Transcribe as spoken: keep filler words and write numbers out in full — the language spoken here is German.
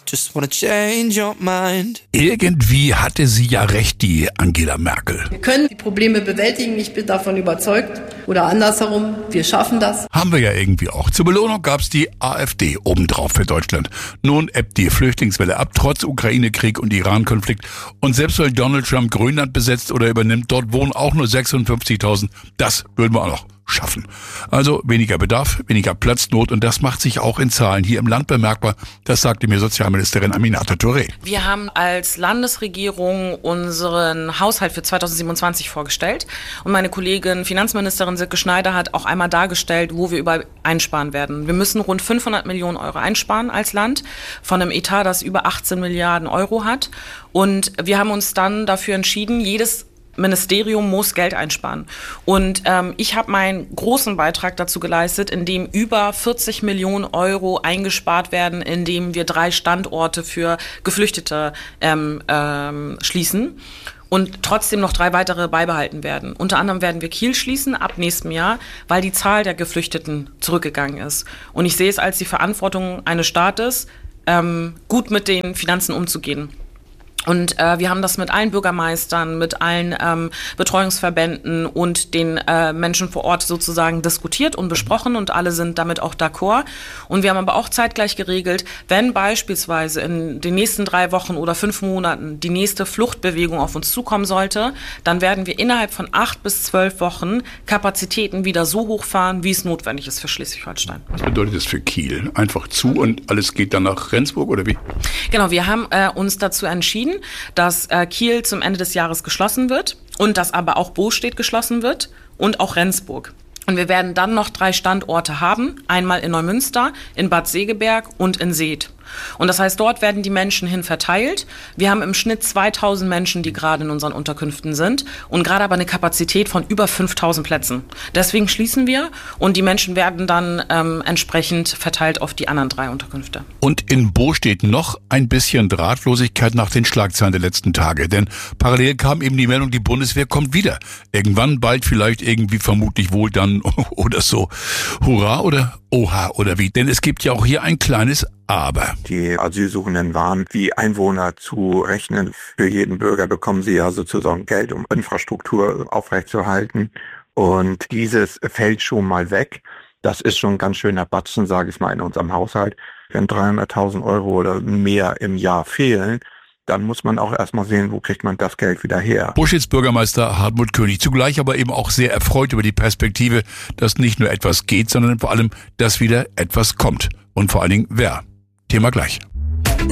just wanna change your mind. Irgendwie hatte sie ja recht, die Angela Merkel. Wir können die Probleme bewältigen, ich bin davon überzeugt. Oder andersherum, wir schaffen das. Haben wir ja irgendwie auch. Zur Belohnung gab's die AfD obendrauf für Deutschland. Nun ebbt die Flüchtlingswelle ab, trotz Ukraine-Krieg und Iran-Konflikt. Und selbst weil Donald Trump Grönland besetzt oder übernimmt, dort wohnen auch nur sechsundfünfzigtausend. Das würden wir auch noch schaffen. Also weniger Bedarf, weniger Platznot und das macht sich auch in Zahlen hier im Land bemerkbar. Das sagte mir Sozialministerin Aminata Touré. Wir haben als Landesregierung unseren Haushalt für zweitausendsiebenundzwanzig vorgestellt und meine Kollegin Finanzministerin Silke Schneider hat auch einmal dargestellt, wo wir überall einsparen werden. Wir müssen rund fünfhundert Millionen Euro einsparen als Land von einem Etat, das über achtzehn Milliarden Euro hat und wir haben uns dann dafür entschieden, jedes Ministerium muss Geld einsparen. Und ähm, ich habe meinen großen Beitrag dazu geleistet, indem über vierzig Millionen Euro eingespart werden, indem wir drei Standorte für Geflüchtete ähm, ähm, schließen und trotzdem noch drei weitere beibehalten werden. Unter anderem werden wir Kiel schließen ab nächstem Jahr, weil die Zahl der Geflüchteten zurückgegangen ist. Und ich sehe es als die Verantwortung eines Staates, ähm, gut mit den Finanzen umzugehen. Und äh, wir haben das mit allen Bürgermeistern, mit allen ähm, Betreuungsverbänden und den äh, Menschen vor Ort sozusagen diskutiert und besprochen und alle sind damit auch d'accord. Und wir haben aber auch zeitgleich geregelt, wenn beispielsweise in den nächsten drei Wochen oder fünf Monaten die nächste Fluchtbewegung auf uns zukommen sollte, dann werden wir innerhalb von acht bis zwölf Wochen Kapazitäten wieder so hochfahren, wie es notwendig ist für Schleswig-Holstein. Was bedeutet das für Kiel? Einfach zu und alles geht dann nach Rendsburg oder wie? Genau, wir haben äh, uns dazu entschieden, dass äh, Kiel zum Ende des Jahres geschlossen wird und dass aber auch Bostedt geschlossen wird und auch Rendsburg. Und wir werden dann noch drei Standorte haben, einmal in Neumünster, in Bad Segeberg und in Seeth. Und das heißt, dort werden die Menschen hin verteilt. Wir haben im Schnitt zweitausend Menschen, die gerade in unseren Unterkünften sind und gerade aber eine Kapazität von über fünftausend Plätzen. Deswegen schließen wir und die Menschen werden dann ähm, entsprechend verteilt auf die anderen drei Unterkünfte. Und in Bostedt noch ein bisschen Drahtlosigkeit nach den Schlagzeilen der letzten Tage. Denn parallel kam eben die Meldung, die Bundeswehr kommt wieder. Irgendwann, bald vielleicht, irgendwie, vermutlich wohl dann oder so. Hurra oder Oha oder wie? Denn es gibt ja auch hier ein kleines Aber. Die Asylsuchenden waren wie Einwohner zu rechnen. Für jeden Bürger bekommen sie ja sozusagen Geld, um Infrastruktur aufrechtzuerhalten. Und dieses fällt schon mal weg. Das ist schon ein ganz schöner Batzen, sage ich mal, in unserem Haushalt. Wenn dreihunderttausend Euro oder mehr im Jahr fehlen, dann muss man auch erstmal sehen, wo kriegt man das Geld wieder her. Boscheds Bürgermeister Hartmut König, zugleich aber eben auch sehr erfreut über die Perspektive, dass nicht nur etwas geht, sondern vor allem, dass wieder etwas kommt. Und vor allen Dingen wer. Thema gleich.